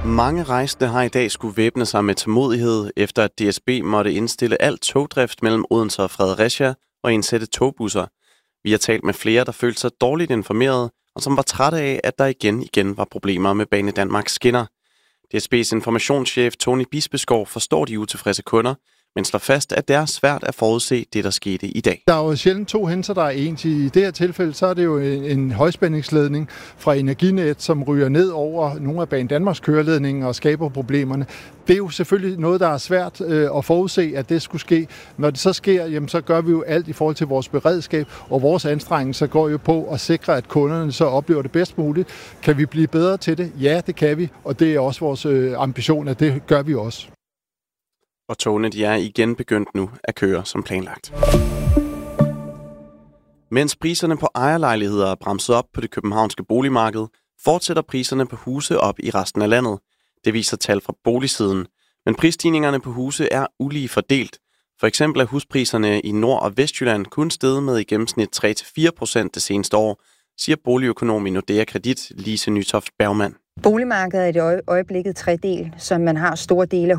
Mange rejsende har i dag skulle væbne sig med tålmodighed, efter at DSB måtte indstille al togdrift mellem Odense og Fredericia og indsætte togbusser. Vi har talt med flere, der følte sig dårligt informeret, og som var trætte af, at der igen var problemer med Banedanmarks skinner. DSB's informationschef Tony Bispeskov forstår de utilfredse kunder, men slår fast, at det er svært at forudse det, der skete i dag. Der er jo sjældent to hændelser, der er ens. I det her tilfælde, så er det jo en højspændingsledning fra Energinet, som ryger ned over nogle af Banedanmarks køreledninger og skaber problemerne. Det er jo selvfølgelig noget, der er svært at forudse, at det skulle ske. Når det så sker, jamen, så gør vi jo alt i forhold til vores beredskab, og vores anstrengelser går jo på at sikre, at kunderne så oplever det bedst muligt. Kan vi blive bedre til det? Ja, det kan vi, og det er også vores ambition, at det gør vi også. Og togene de er igen begyndt nu at køre som planlagt. Mens priserne på ejerlejligheder er bremset op på det københavnske boligmarked, fortsætter priserne på huse op i resten af landet. Det viser tal fra boligsiden. Men prisstigningerne på huse er ulige fordelt. For eksempel er huspriserne i Nord- og Vestjylland kun steget med i gennemsnit 3-4% det seneste år, siger boligøkonom i Nordea Kredit, Lise Nytoft Bergmann. Boligmarkedet er i øjeblikket tredelt, så man har store dele af